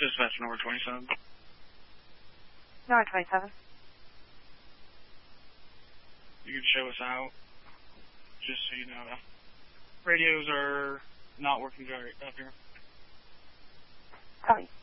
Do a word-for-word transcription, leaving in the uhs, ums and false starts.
Dispatch number twenty-seven. Number twenty-seven. You can show us out, just so you know. Radios are not working great up here. Copy.